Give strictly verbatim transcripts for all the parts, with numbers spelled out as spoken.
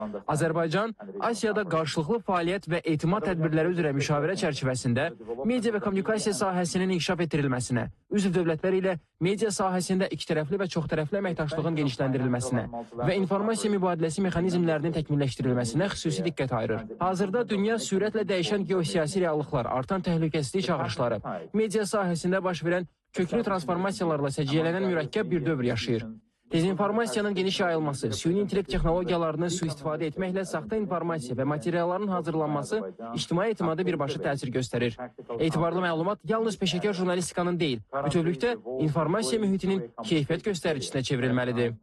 Azərbaycan Asiyada qarşılıqlı fəaliyyət və etimad tədbirləri üzrə müşavirə çərçivəsində media və kommunikasiya sahəsinin inkişaf etdirilməsinə, üzv dövlətlər ilə media sahəsində ikitərəfli və çoxtərəfli əməkdaşlığın genişləndirilməsinə və informasiya mübadiləsi mexanizmlərinin təkmilləşdirilməsinə xüsusi diqqət ayırır. Hazırda dünya sürətlə dəyişən geosiyasi reallıqlar, artan təhlükəsizlik çağırışları, media sahəsində baş verən köklü transformasiyalarla səciyyələnən mürəkkəb bir dövr yaşayır. Dezinformasiyanın geniş yayılması, süni intellekt texnologiyalarını sui-istifadə etməklə saxta informasiya və materialların hazırlanması ictimai etimadı birbaşa təsir göstərir. Etibarlı məlumat yalnız peşəkar jurnalistikanın deyil, bütövlükdə informasiya mühitinin keyfiyyət göstəricisine çevrilməlidir.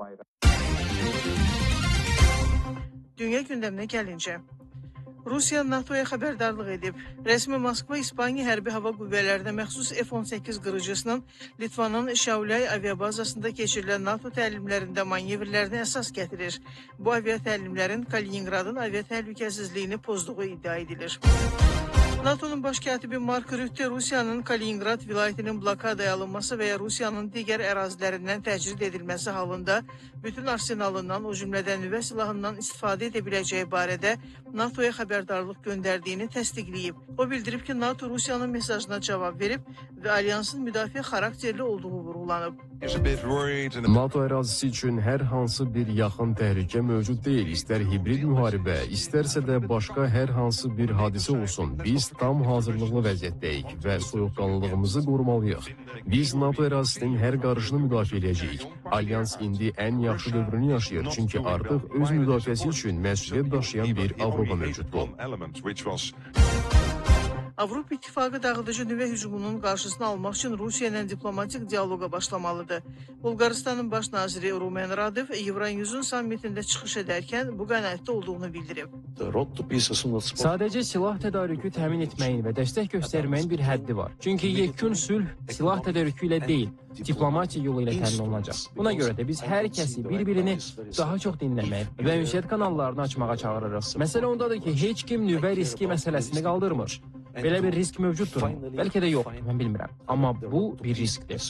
Dünya gündəminə gəlincə, Rusiya NATO'ya xəbərdarlıq edib. Rəsmi Moskva İspaniya hərbi hava qüvvələrinə məxsus F on səkkiz qırıcısının Litvanın Şauliay aviabazasında keçirilən NATO təlimlərində manyevrlərini əsas gətirir. Bu avia təlimlərin Kaliningradın avia təhlükəsizliyini pozduğu iddia edilir. NATO'nun baş katibi Mark Rutte Rusiyanın Kaliningrad vilayətinin blokadaya alınması və ya Rusiyanın digər ərazilərindən təcrid edilməsi halında bütün arsenalından, o cümlədən nüvə silahından istifadə edə biləcəyi barədə NATO'ya xəbərdarlıq göndərdiyini təsdiqləyib. O bildirib ki, NATO Rusiyanın mesajına cavab verib və alyansın müdafiə xarakterli olduğu vurğulanıb. NATO ərazisi üçün hər hansı bir yaxın təhlükə mövcud deyil. İstər hibrid müharibə, istərsə də başqa hər hansı bir hadisə olsun. Biz tam hazırlıqlı vəziyyətdəyik və soyuqqanlılığımızı qorumalıyıq. Biz NATO ərazisinin hər qarışını müdafiə edəcəyik. Alyans indi ən yaxşı dövrünü yaşayır, çünki artıq öz müdafiəsi üçün məsuliyyət daşıyan bir Avropa mövcuddur. Avropa İttifaqı dağıdıcı nüvə hücumunun qarşısını almaq üçün Rusiya ilə diplomatik dialoqa başlamalıdır. Bulqaristanın baş naziri Rumen Radev Evronyuzun sammitində çıxış edərkən bu qənaətdə olduğunu bildirib. Sadəcə silah tədarükü təmin etməyin və dəstək göstərməyin bir həddi var. Çünki yekun sülh silah tədarükü ilə deyil, diplomatiya yolu ilə təmin olunacaq. Buna görə də biz hər kəsi bir-birini daha çox dinləmək və ünsiyyət kanallarını açmağa çağırırıq. Məsələ ondadır ki, heç kim nüvə riski məsələsini qaldırmır. Belə bir risk mövcuddur. Bəlkə də yox, mən bilmirəm. Amma bu bir riskdir.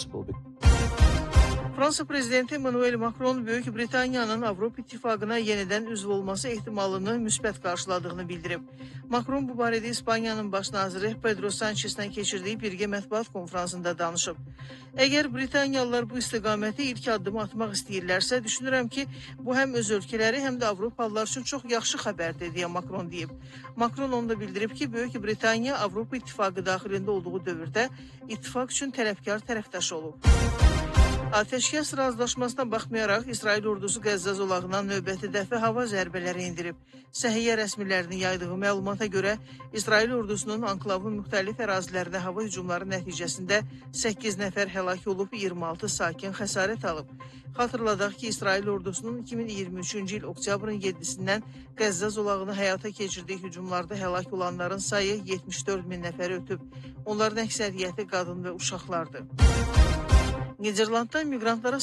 Fransa prezidenti Emmanuel Macron Böyük Britaniyanın Avropa İttifaqına yenidən üzv olması ehtimalını müsbət qarşıladığını bildirib. Macron bu barədə İspaniyanın baş naziri Pedro Sanchezlə keçirdiyi birgə mətbuat konferansında danışıb. Əgər Britaniyalılar bu istiqaməti ilk addımı atmaq istəyirlərsə, düşünürəm ki, bu həm öz ölkələri, həm də Avropalılar üçün çox yaxşı xəbərdir, deyə Macron deyib. Macron onu da bildirib ki, Böyük Britaniya Avropa İttifaqı daxilində olduğu dövrdə ittifaq üçün tələbkar tərəfdaş olub. Ateşkəs razılaşmasına baxmayaraq, İsrail ordusu Qəzza zolağına növbəti dəfə hava zərbələri indirib. Səhiyyə rəsmilərinin yaydığı məlumata görə, İsrail ordusunun anklavın müxtəlif ərazilərinə hava hücumları nəticəsində səkkiz nəfər həlak olub, iyirmi altı sakin xəsarət alıb. Xatırladaq ki, İsrail ordusunun iki min iyirmi üçüncü il oktyabrın yeddisindən Qəzza zolağını həyata keçirdiyi hücumlarda həlak olanların sayı yetmiş dörd min nəfəri ötüb. Onların əksəriyyəti qadın və uşaqlardır. Niderlandda miqrantlara